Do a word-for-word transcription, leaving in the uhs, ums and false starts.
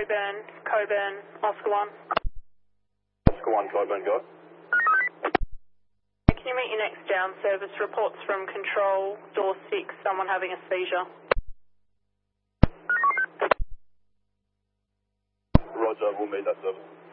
Coburn, Coburn, Oscar one. Oscar one, Coburn, go. Can you meet your next down service? Reports from control, door six, someone having a seizure. Roger, we'll meet that service.